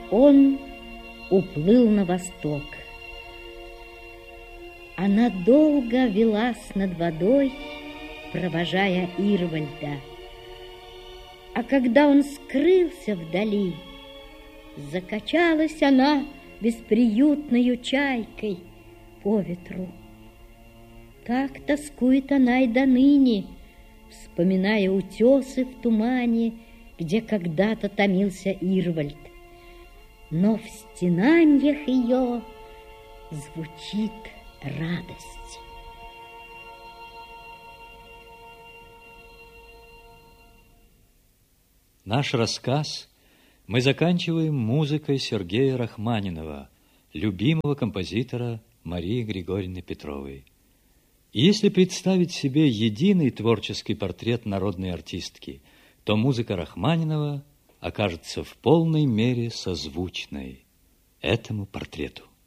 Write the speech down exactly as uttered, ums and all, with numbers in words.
Он уплыл на восток. Она долго велась над водой, провожая Ирвальда. А когда он скрылся вдали, закачалась она бесприютною чайкой по ветру. Так тоскует она и до ныне, вспоминая утесы в тумане, где когда-то томился Ирвальд. Но в стенаньях ее звучит радость. Наш рассказ мы заканчиваем музыкой Сергея Рахманинова, любимого композитора Марии Григорьевны Петровой. И если представить себе единый творческий портрет народной артистки, то музыка Рахманинова окажется в полной мере созвучной этому портрету.